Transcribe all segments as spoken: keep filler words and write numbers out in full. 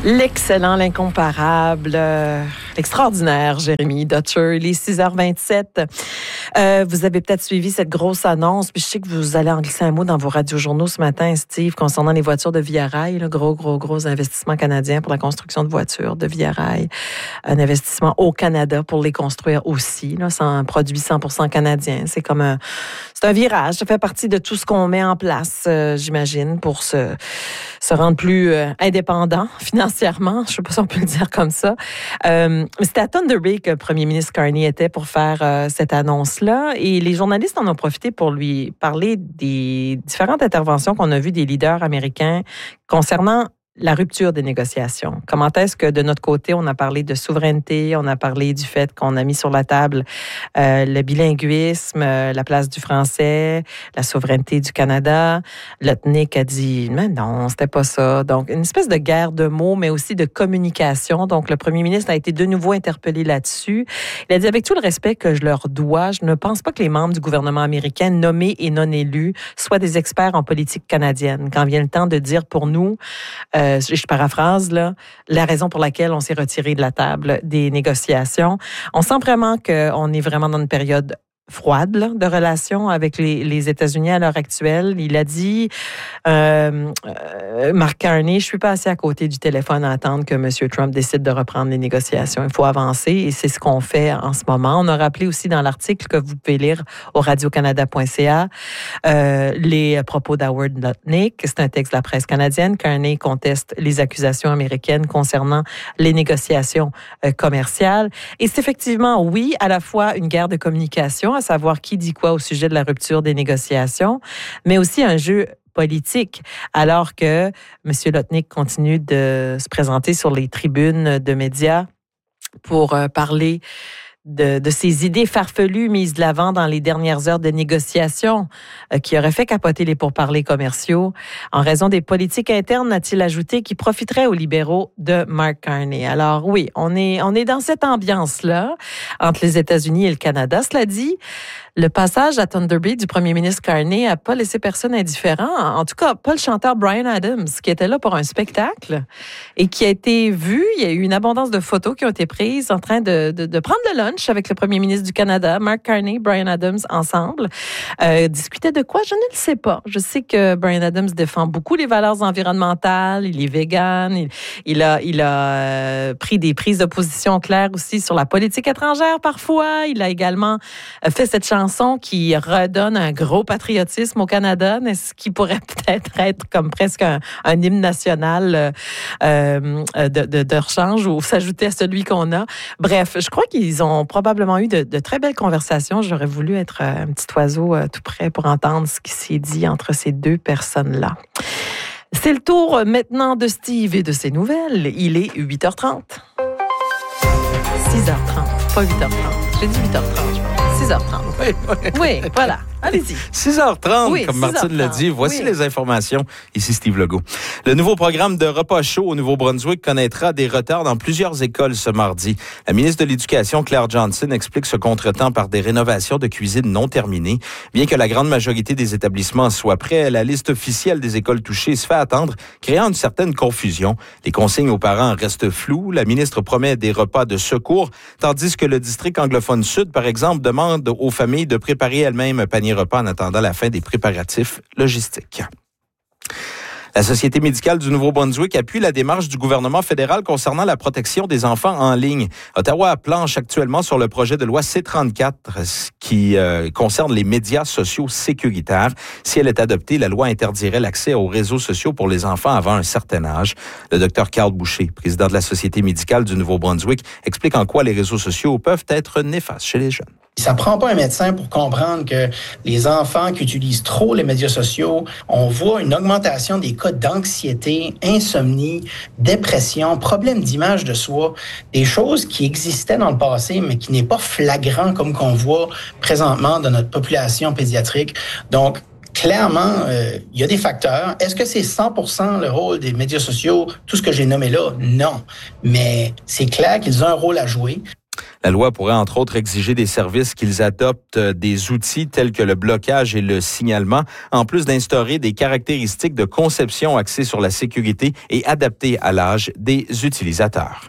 L'excellent, l'incomparable, euh, l'extraordinaire Jérémy Dutcher, il est six heures vingt-sept. Euh, vous avez peut-être suivi cette grosse annonce, puis je sais que vous allez en glisser un mot dans vos radiojournaux ce matin, Steve, concernant les voitures de Via Rail, le gros, gros, gros investissement canadien pour la construction de voitures de Via Rail. Un investissement au Canada pour les construire aussi, là, c'est un produit cent pour cent canadien. C'est comme un, c'est un virage, ça fait partie de tout ce qu'on met en place, euh, j'imagine, pour se, se rendre plus euh, indépendant financièrement. Je ne sais pas si on peut le dire comme ça. Euh, c'était à Thunder Bay que le premier ministre Carney était pour faire euh, cette annonce-là. Et les journalistes en ont profité pour lui parler des différentes interventions qu'on a vues des leaders américains concernant la rupture des négociations. Comment est-ce que de notre côté, on a parlé de souveraineté, on a parlé du fait qu'on a mis sur la table euh, le bilinguisme, euh, la place du français, la souveraineté du Canada. Lutnick a dit, mais non, c'était pas ça. Donc, une espèce de guerre de mots, mais aussi de communication. Donc, le premier ministre a été de nouveau interpellé là-dessus. Il a dit, avec tout le respect que je leur dois, je ne pense pas que les membres du gouvernement américain, nommés et non élus, soient des experts en politique canadienne. Quand vient le temps de dire pour nous, euh, Euh, je paraphrase, là, la raison pour laquelle on s'est retiré de la table des négociations. On sent vraiment qu'on est vraiment dans une période froide là, de relations avec les, les États-Unis à l'heure actuelle. Il a dit, euh, euh, Mark Carney, je suis pas assis à côté du téléphone à attendre que M. Trump décide de reprendre les négociations. Il faut avancer et c'est ce qu'on fait en ce moment. On a rappelé aussi dans l'article que vous pouvez lire au radio canada point c a euh, les propos d'Howard Lutnick. C'est un texte de la presse canadienne. Carney conteste les accusations américaines concernant les négociations euh, commerciales. Et c'est effectivement, oui, à la fois une guerre de communication, à savoir qui dit quoi au sujet de la rupture des négociations, mais aussi un jeu politique, alors que M. Lutnick continue de se présenter sur les tribunes de médias pour euh, parler de, de ses idées farfelues mises de l'avant dans les dernières heures de négociation euh, qui auraient fait capoter les pourparlers commerciaux en raison des politiques internes, a-t-il ajouté, qui profiteraient aux libéraux de Mark Carney. Alors oui, on est, on est dans cette ambiance-là entre les États-Unis et le Canada. Cela dit, le passage à Thunder Bay du premier ministre Carney n'a pas laissé personne indifférent. En tout cas, pas le chanteur Bryan Adams, qui était là pour un spectacle et qui a été vu. Il y a eu une abondance de photos qui ont été prises en train de, de, de prendre le lunch avec le premier ministre du Canada, Mark Carney, Bryan Adams, ensemble. Euh, discutaient de quoi? Je ne le sais pas. Je sais que Bryan Adams défend beaucoup les valeurs environnementales. Il est vegan. Il, il a, il a euh, pris des prises de position claires aussi sur la politique étrangère parfois. Il a également fait cette chanson qui redonne un gros patriotisme au Canada, mais ce qui pourrait peut-être être comme presque un, un hymne national euh, de, de, de rechange ou s'ajouter à celui qu'on a. Bref, je crois qu'ils ont probablement eu de, de très belles conversations. J'aurais voulu être un petit oiseau euh, tout près pour entendre ce qui s'est dit entre ces deux personnes-là. C'est le tour maintenant de Steve et de ses nouvelles. Il est huit heures trente. six heures trente, pas huit heures trente. J'ai dit huit heures trente, je pense. six heures trente. Oui, oui. Oui, voilà. Allez-y. six heures trente, oui, comme Martine l'a dit. Voici oui. les informations. Ici Steve Legault. Le nouveau programme de repas chaud au Nouveau-Brunswick connaîtra des retards dans plusieurs écoles ce mardi. La ministre de l'Éducation, Claire Johnson, explique ce contretemps par des rénovations de cuisine non terminées. Bien que la grande majorité des établissements soient prêts, la liste officielle des écoles touchées se fait attendre, créant une certaine confusion. Les consignes aux parents restent floues. La ministre promet des repas de secours, tandis que le district anglophone sud, par exemple, demande aux familles de préparer elles-mêmes un panier repas en attendant la fin des préparatifs logistiques. La Société médicale du Nouveau-Brunswick appuie la démarche du gouvernement fédéral concernant la protection des enfants en ligne. Ottawa planche actuellement sur le projet de loi C trente-quatre qui euh, concerne les médias sociaux sécuritaires. Si elle est adoptée, la loi interdirait l'accès aux réseaux sociaux pour les enfants avant un certain âge. Le docteur Carl Boucher, président de la Société médicale du Nouveau-Brunswick, explique en quoi les réseaux sociaux peuvent être néfastes chez les jeunes. Ça prend pas un médecin pour comprendre que les enfants qui utilisent trop les médias sociaux, on voit une augmentation des cas d'anxiété, insomnie, dépression, problèmes d'image de soi, des choses qui existaient dans le passé, mais qui n'est pas flagrant comme qu'on voit présentement dans notre population pédiatrique. Donc, clairement, euh, il y a des facteurs. Est-ce que c'est cent pour cent le rôle des médias sociaux, tout ce que j'ai nommé là? Non. Mais c'est clair qu'ils ont un rôle à jouer. La loi pourrait entre autres exiger des services qu'ils adoptent des outils tels que le blocage et le signalement, en plus d'instaurer des caractéristiques de conception axées sur la sécurité et adaptées à l'âge des utilisateurs.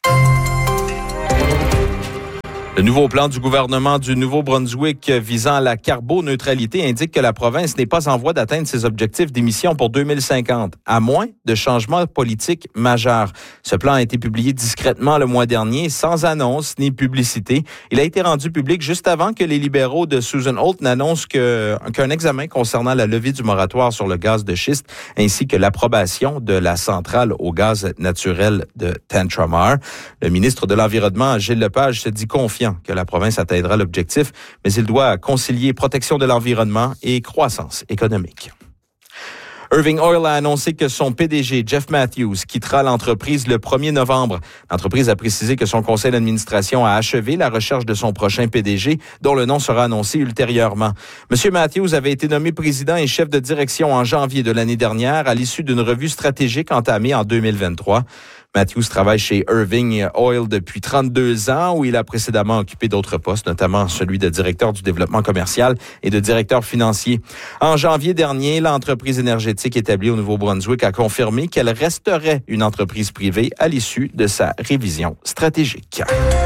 Le nouveau plan du gouvernement du Nouveau-Brunswick visant la carboneutralité indique que la province n'est pas en voie d'atteindre ses objectifs d'émissions pour deux mille cinquante, à moins de changements politiques majeurs. Ce plan a été publié discrètement le mois dernier, sans annonce ni publicité. Il a été rendu public juste avant que les libéraux de Susan Holt n'annoncent que, qu'un examen concernant la levée du moratoire sur le gaz de schiste ainsi que l'approbation de la centrale au gaz naturel de Tantramar. Le ministre de l'Environnement, Gilles Lepage, se dit confiant que la province atteindra l'objectif, mais il doit concilier protection de l'environnement et croissance économique. Irving Oil a annoncé que son P D G, Jeff Matthews, quittera l'entreprise le premier novembre. L'entreprise a précisé que son conseil d'administration a achevé la recherche de son prochain P D G, dont le nom sera annoncé ultérieurement. Monsieur Matthews avait été nommé président et chef de direction en janvier de l'année dernière à l'issue d'une revue stratégique entamée en deux mille vingt-trois. Matthews travaille chez Irving Oil depuis trente-deux ans, où il a précédemment occupé d'autres postes, notamment celui de directeur du développement commercial et de directeur financier. En janvier dernier, l'entreprise énergétique établie au Nouveau-Brunswick a confirmé qu'elle resterait une entreprise privée à l'issue de sa révision stratégique.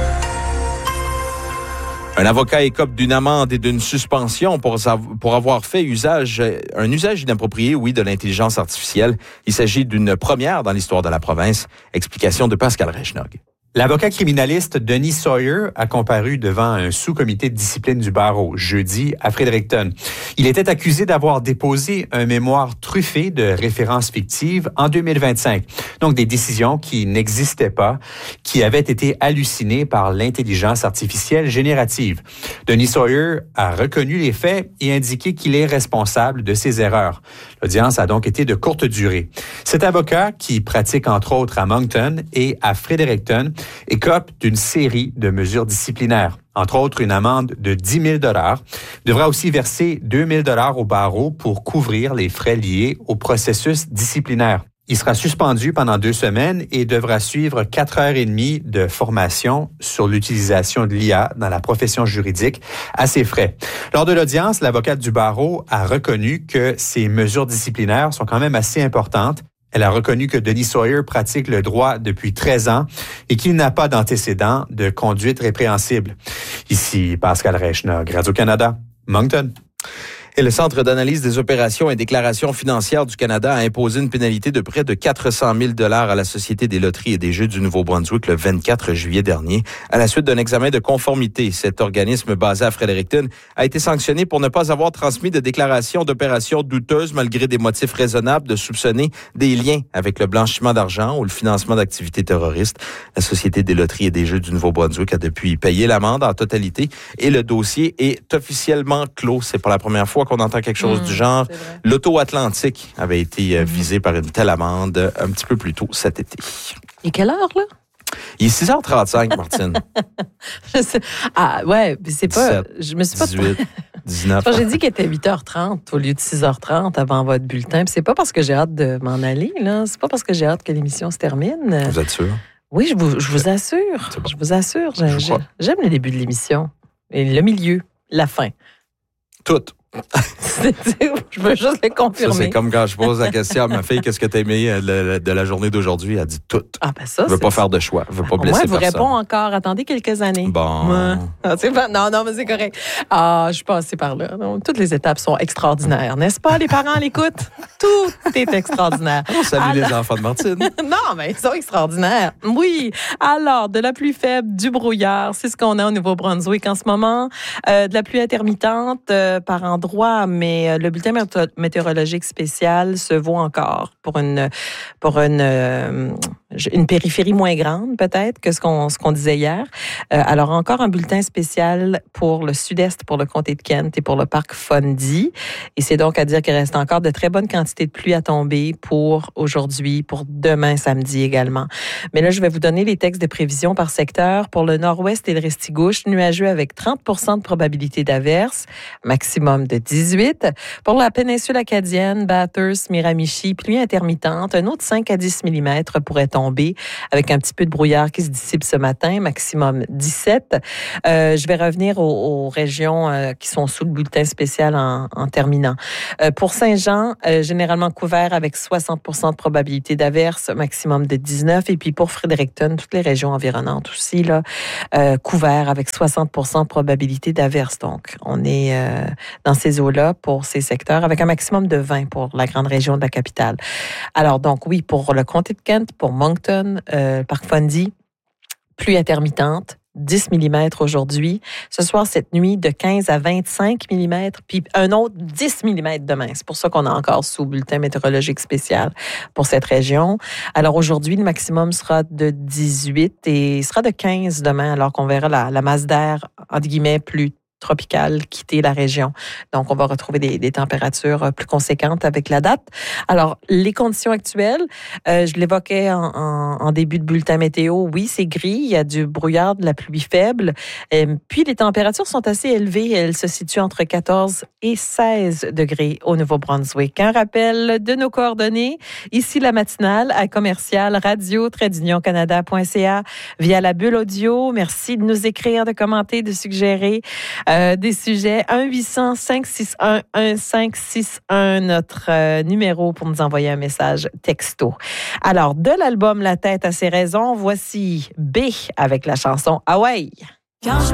Un avocat écope d'une amende et d'une suspension pour, pour avoir fait usage, un usage inapproprié, oui, de l'intelligence artificielle. Il s'agit d'une première dans l'histoire de la province. Explication de Pascal Reichnog. L'avocat criminaliste Denis Sawyer a comparu devant un sous-comité de discipline du barreau jeudi à Fredericton. Il était accusé d'avoir déposé un mémoire truffé de références fictives en deux mille vingt-cinq. Donc des décisions qui n'existaient pas, qui avaient été hallucinées par l'intelligence artificielle générative. Denis Sawyer a reconnu les faits et indiqué qu'il est responsable de ses erreurs. L'audience a donc été de courte durée. Cet avocat, qui pratique entre autres à Moncton et à Fredericton, écope d'une série de mesures disciplinaires. Entre autres, une amende de dix mille dollars, devra aussi verser deux mille dollars au barreau pour couvrir les frais liés au processus disciplinaire. Il sera suspendu pendant deux semaines et devra suivre quatre heures et demie de formation sur l'utilisation de l'I A dans la profession juridique à ses frais. Lors de l'audience, l'avocate du barreau a reconnu que ces mesures disciplinaires sont quand même assez importantes. Elle a reconnu que Denis Sawyer pratique le droit depuis treize ans et qu'il n'a pas d'antécédent de conduite répréhensible. Ici, Pascal Reichnog, Radio-Canada, Moncton. Et le Centre d'analyse des opérations et déclarations financières du Canada a imposé une pénalité de près de quatre cent mille dollars à la Société des loteries et des jeux du Nouveau-Brunswick le vingt-quatre juillet dernier. À la suite d'un examen de conformité, cet organisme basé à Fredericton a été sanctionné pour ne pas avoir transmis de déclarations d'opérations douteuses malgré des motifs raisonnables de soupçonner des liens avec le blanchiment d'argent ou le financement d'activités terroristes. La Société des loteries et des jeux du Nouveau-Brunswick a depuis payé l'amende en totalité et le dossier est officiellement clos. C'est pour la première fois qu'on entend quelque chose mmh, du genre. L'Auto-Atlantique avait été euh, visé par une telle amende un petit peu plus tôt cet été. Et quelle heure, là? Il est six heures trente-cinq, Martine. Je sais. Ah, ouais, mais c'est pas... dix-sept, je me suis pas... dix-huit, dix-neuf. J'ai dit qu'il était huit heures trente au lieu de six heures trente avant votre bulletin. Puis c'est pas parce que j'ai hâte de m'en aller, là. C'est pas parce que j'ai hâte que l'émission se termine. Vous êtes sûr? Oui, je vous, je vous assure. Bon. Je vous assure. J'aime, je j'aime le début de l'émission. Et le milieu, la fin. Tout. Je veux juste le confirmer. Ça, c'est comme quand je pose la question à ma fille, qu'est-ce que tu as aimé de la journée d'aujourd'hui? Elle dit tout. Ah, ben ça, je veux pas faire de choix. Je veux pas blesser moi, personne. Moi, vous réponds encore. Attendez quelques années. Bon. Ouais. Ah, c'est pas... Non, non, mais c'est correct. Ah, je suis passée par là. Donc, toutes les étapes sont extraordinaires, n'est-ce pas? Les parents l'écoutent. Tout est extraordinaire. On salue Alors... les enfants de Martine. Non, mais ils sont extraordinaires. Oui. Alors, de la pluie faible, du brouillard, c'est ce qu'on a au Nouveau-Brunswick en ce moment. Euh, de la pluie intermittente euh, par endroits, mais le bulletin météorologique spécial se vaut encore pour une pour une une périphérie moins grande peut-être que ce qu'on ce qu'on disait hier. Euh, alors encore un bulletin spécial pour le sud-est, pour le comté de Kent et pour le parc Fundy. Et c'est donc à dire qu'il reste encore de très bonnes quantités de pluie à tomber pour aujourd'hui, pour demain samedi également. Mais là, je vais vous donner les textes de prévision par secteur. Pour le nord-ouest et le Restigouche, nuageux avec trente pour cent de probabilité d'averse, maximum de dix-huit. Pour la péninsule acadienne, Bathurst, Miramichi, pluie intermittente, un autre cinq à dix millimètres pourrait tomber. tomber avec un petit peu de brouillard qui se dissipe ce matin, maximum dix-sept. Euh, je vais revenir aux, aux régions euh, qui sont sous le bulletin spécial en, en terminant. Euh, pour Saint-Jean, euh, généralement couvert avec soixante pour cent de probabilité d'averse, maximum de dix-neuf. Et puis pour Fredericton, toutes les régions environnantes aussi, là, euh, couvert avec soixante pour cent de probabilité d'averse. Donc, on est euh, dans ces eaux-là pour ces secteurs avec un maximum de vingt pour la grande région de la capitale. Alors, donc, oui, pour le comté de Kent, pour Moncton, euh, Park Fundy, pluie intermittente, dix millimètres aujourd'hui. Ce soir, cette nuit, de quinze à vingt-cinq millimètres, puis un autre dix millimètres demain. C'est pour ça qu'on est encore sous bulletin météorologique spécial pour cette région. Alors aujourd'hui, le maximum sera de dix-huit et il sera de quinze demain, alors qu'on verra la, la masse d'air, entre guillemets, plus tropicale quitter la région. Donc, on va retrouver des, des températures plus conséquentes avec la date. Alors, les conditions actuelles, euh, je l'évoquais en, en, en début de bulletin météo. Oui, c'est gris, il y a du brouillard, de la pluie faible. Euh, puis, les températures sont assez élevées. Elles se situent entre quatorze et seize degrés au Nouveau-Brunswick. Un rappel de nos coordonnées. Ici, la matinale à commercial radio trait d'union canada point c a via la bulle audio. Merci de nous écrire, de commenter, de suggérer Euh, des sujets. un huit cents cinq six un un cinq six un, notre euh, numéro pour nous envoyer un message texto. Alors, de l'album La tête à ses raisons, voici B avec la chanson Hawaii.